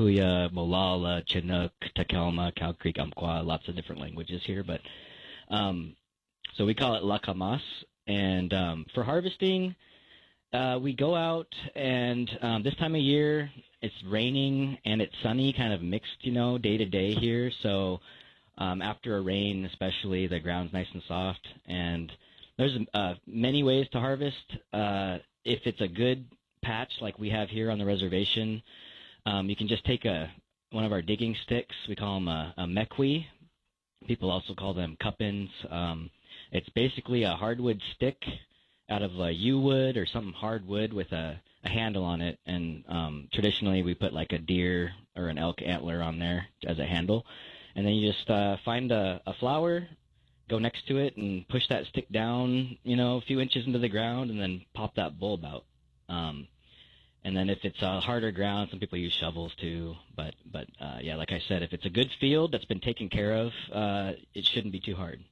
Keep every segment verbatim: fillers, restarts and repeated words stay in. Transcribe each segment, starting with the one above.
Kalapuya, Molalla, Chinook, Takelma, Cow Creek, Umpqua, lots of different languages here, but um, so we call it Lakamas. And um, for harvesting, uh, we go out, and um, this time of year, it's raining and it's sunny, kind of mixed, you know, day to day here. So um, after a rain, especially, the ground's nice and soft. And there's uh, many ways to harvest. Uh, if it's a good patch like we have here on the reservation, um, you can just take a one of our digging sticks. We call them a, a mekwi. People also call them cuppins. Um, it's basically a hardwood stick out of a yew wood or some hardwood with a, a handle on it. And um, traditionally we put like a deer or an elk antler on there as a handle. And then you just uh, find a, a flower, go next to it, and push that stick down, you know, a few inches into the ground, and then pop that bulb out. Um, and then if it's a harder ground, some people use shovels too. But, but uh, yeah, like I said, if it's a good field that's been taken care of, uh, it shouldn't be too hard.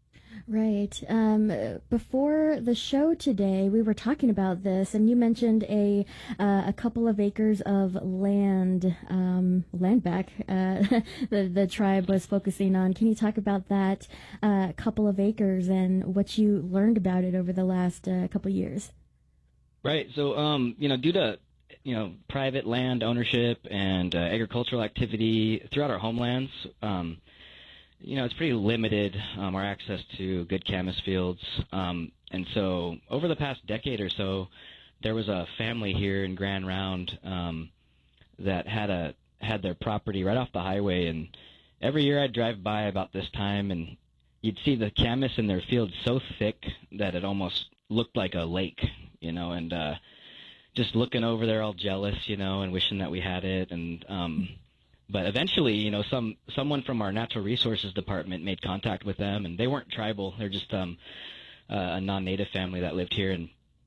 Right. Um, before the show today, we were talking about this, and you mentioned a uh, a couple of acres of land um, land back. Uh, the the tribe was focusing on. Can you talk about that uh, couple of acres and what you learned about it over the last uh, couple of years? Right. So, um, you know, due to you know private land ownership and uh, agricultural activity throughout our homelands. Um, You know, it's pretty limited, um, our access to good camas fields. Um, and so over the past decade or so, there was a family here in Grand Round um, that had a had their property right off the highway. And every year I'd drive by about this time, and you'd see the camas in their field so thick that it almost looked like a lake, you know, and uh, just looking over there all jealous, you know, and wishing that we had it. And um But eventually, you know, some someone from our natural resources department made contact with them, and they weren't tribal. They're just um, uh, a non-native family that lived here, and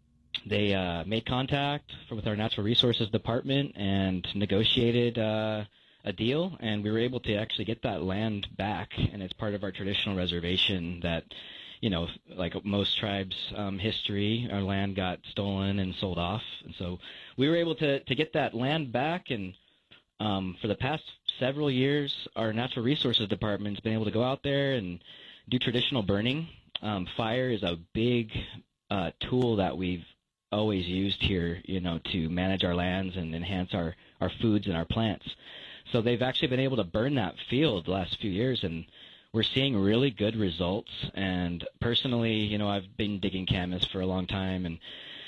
they uh, made contact for, with our natural resources department and negotiated uh, a deal, and we were able to actually get that land back, and it's part of our traditional reservation that, you know, like most tribes' um, history, our land got stolen and sold off, and so we were able to, to get that land back. And Um, for the past several years, our natural resources department's been able to go out there and do traditional burning. Um, fire is a big uh, tool that we've always used here, you know, to manage our lands and enhance our, our foods and our plants. So they've actually been able to burn that field the last few years, and we're seeing really good results. And personally, you know, I've been digging camas for a long time, and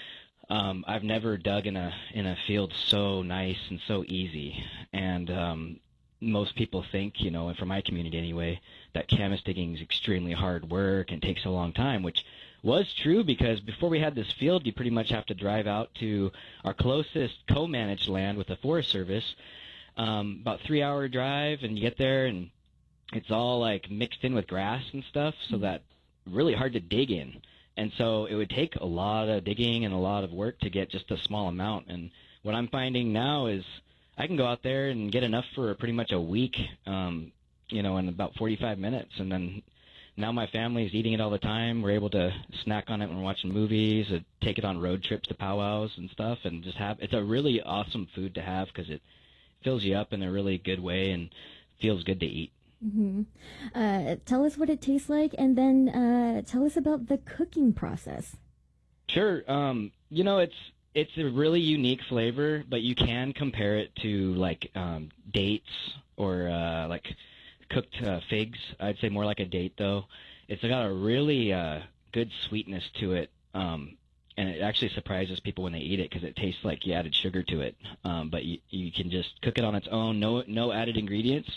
Um, I've never dug in a in a field so nice and so easy. And um, most people think, you know, and from my community anyway, that camas digging is extremely hard work and takes a long time, which was true because before we had this field, you pretty much have to drive out to our closest co-managed land with the Forest Service, um, about three-hour drive, and you get there and it's all like mixed in with grass and stuff, so that really hard to dig in. And so it would take a lot of digging and a lot of work to get just a small amount. And what I'm finding now is I can go out there and get enough for pretty much a week, um, you know, in about forty-five minutes. And then now my family is eating it all the time. We're able to snack on it when we're watching movies, or take it on road trips to powwows and stuff, and just have, it's a really awesome food to have because it fills you up in a really good way and feels good to eat. Mm-hmm. Uh, tell us what it tastes like, and then uh, tell us about the cooking process. Sure. Um, you know, it's it's a really unique flavor, but you can compare it to like um, dates or uh, like cooked uh, figs. I'd say more like a date, though. It's got a really uh, good sweetness to it, um, and it actually surprises people when they eat it because it tastes like you added sugar to it. Um, but you, you can just cook it on its own, no no added ingredients.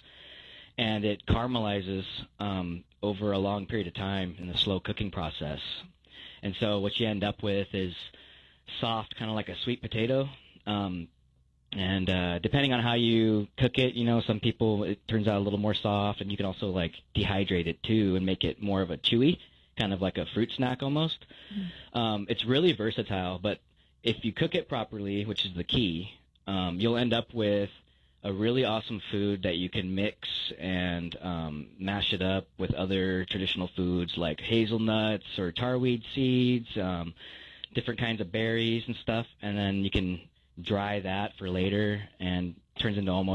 And it caramelizes um, over a long period of time in the slow cooking process. And so what you end up with is soft, kind of like a sweet potato. Um, and uh, depending on how you cook it, you know, some people, it turns out a little more soft. And you can also, like, dehydrate it, too, and make it more of a chewy, kind of like a fruit snack almost. Mm. Um, it's really versatile. But if you cook it properly, which is the key, um, you'll end up with a really awesome food that you can mix and um, mash it up with other traditional foods like hazelnuts or tarweed seeds, um, different kinds of berries and stuff, and then you can dry that for later, and turns into almost